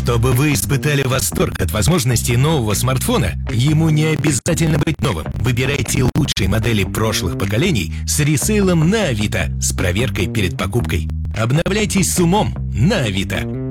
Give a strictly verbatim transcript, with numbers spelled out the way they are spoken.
Чтобы вы испытали восторг от возможностей нового смартфона, ему не обязательно быть новым. Выбирайте лучшие модели прошлых поколений с ресейлом на Авито с проверкой перед покупкой. Обновляйтесь с умом на Авито.